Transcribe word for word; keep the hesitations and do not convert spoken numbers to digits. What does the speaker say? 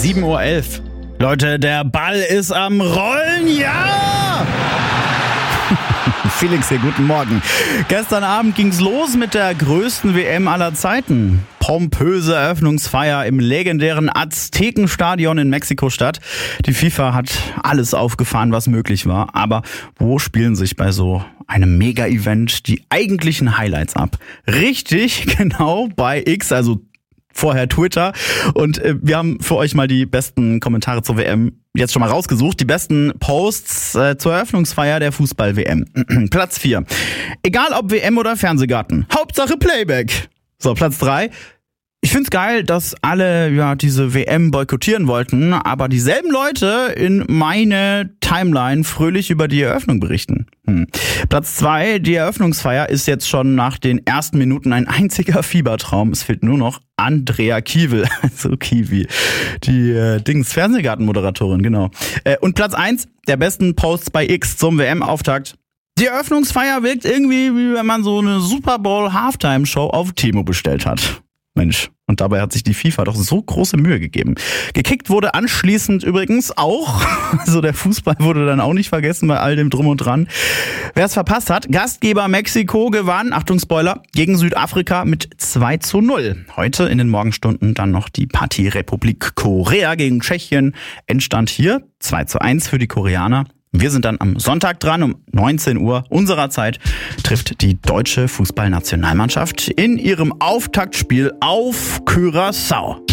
sieben Uhr elf. Leute, der Ball ist am Rollen, ja! Felix hier, guten Morgen. Gestern Abend ging's los mit der größten W M aller Zeiten. Pompöse Eröffnungsfeier im legendären Aztekenstadion in Mexiko-Stadt. Die FIFA hat alles aufgefahren, was möglich war. Aber wo spielen sich bei so einem Mega-Event die eigentlichen Highlights ab? Richtig, genau bei X, also vorher Twitter. Und äh, wir haben für euch mal die besten Kommentare zur W M jetzt schon mal rausgesucht. Die besten Posts äh, zur Eröffnungsfeier der Fußball-W M. Platz vier. Egal ob W M oder Fernsehgarten. Hauptsache Playback. So, Platz drei. Ich find's geil, dass alle ja diese W M boykottieren wollten, aber dieselben Leute in meine Timeline fröhlich über die Eröffnung berichten. Hm. Platz zwei, die Eröffnungsfeier ist jetzt schon nach den ersten Minuten ein einziger Fiebertraum. Es fehlt nur noch Andrea Kiewel, also Kiwi, die äh, Dings Fernsehgarten-Moderatorin, genau. Äh, und Platz eins der besten Posts bei X zum W M-Auftakt. Die Eröffnungsfeier wirkt irgendwie, wie wenn man so eine Super Bowl Halftime-Show auf Temo bestellt hat. Mensch, und dabei hat sich die FIFA doch so große Mühe gegeben. Gekickt wurde anschließend übrigens auch, also der Fußball wurde dann auch nicht vergessen bei all dem Drum und Dran. Wer es verpasst hat, Gastgeber Mexiko gewann, Achtung Spoiler, gegen Südafrika mit zwei zu null. Heute in den Morgenstunden dann noch die Partyrepublik Korea gegen Tschechien. Endstand hier zwei zu eins für die Koreaner. Wir sind dann am Sonntag dran, um neunzehn Uhr unserer Zeit trifft die deutsche Fußballnationalmannschaft in ihrem Auftaktspiel auf Curaçao.